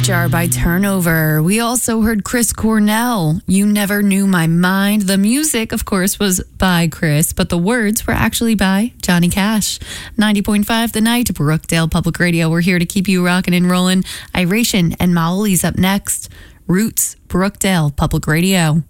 Jar by Turnover. We also heard Chris Cornell, You Never Knew My Mind. The music, of course, was by Chris, but the words were actually by Johnny Cash. 90.5 The Night, Brookdale Public Radio. We're here to keep you rocking and rolling. Iration and Molly's up next. Roots, Brookdale Public Radio.